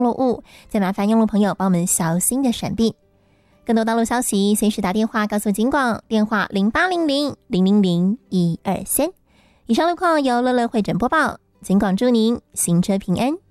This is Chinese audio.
路物，再麻烦用路朋友帮我们小心的闪避。更多道路消息，随时打电话告诉警广，电话0800-000-123。以上路况由乐乐会诊播报，警广祝您行车平安。